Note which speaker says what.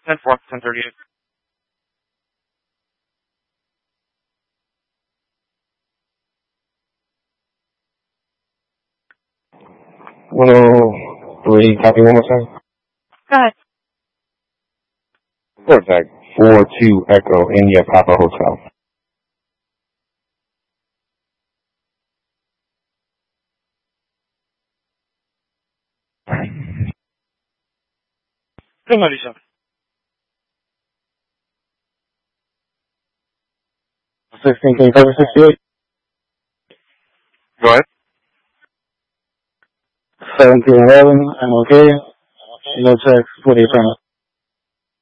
Speaker 1: 10-4, 1038.
Speaker 2: Three, copy one more time.
Speaker 1: Go ahead.
Speaker 2: Contact 42 Echo India Papa Hotel.
Speaker 1: Hey, Marisa.
Speaker 2: 16,768.
Speaker 1: Go ahead.
Speaker 2: 1711, I'm okay. No checks for the apprentice.